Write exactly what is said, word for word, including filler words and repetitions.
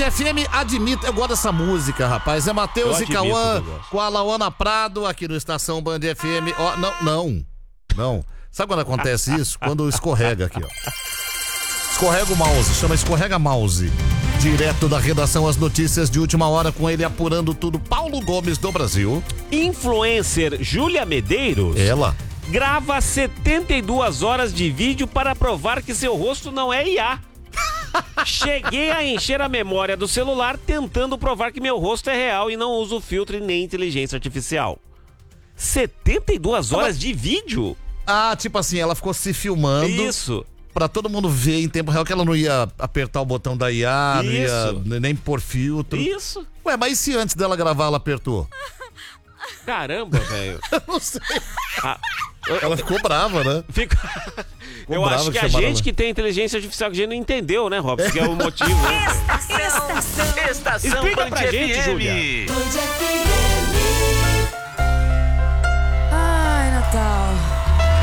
F M admite... Eu gosto dessa música, rapaz. É Matheus e Cauã com a Lauana Prado aqui no Estação Band F M. Ó, não, não, não. Sabe quando acontece isso? Quando escorrega aqui, ó. Escorrega o mouse, chama escorrega mouse. Direto da redação, as notícias de última hora com ele apurando tudo. Paulo Gomes do Brasil. Influencer Júlia Medeiros. Ela. Grava setenta e duas horas de vídeo para provar que seu rosto não é I A. Cheguei a encher a memória do celular tentando provar que meu rosto é real e não uso filtro e nem inteligência artificial. setenta e duas horas de vídeo? Ah, tipo assim, ela ficou se filmando. Isso. Pra todo mundo ver em tempo real que ela não ia apertar o botão da I A, Isso. não ia nem pôr filtro. Isso. Ué, mas e se antes dela gravar ela apertou? Caramba, velho. Não sei. Ah, ela ficou brava, né? Fico... Eu brava acho que que a chamaram gente ela. que tem inteligência artificial que a gente não entendeu, né, Robson? Que é o motivo. Né? Estação, estação, Estação Explica Band pra gente, F M. Júlia. Band F M.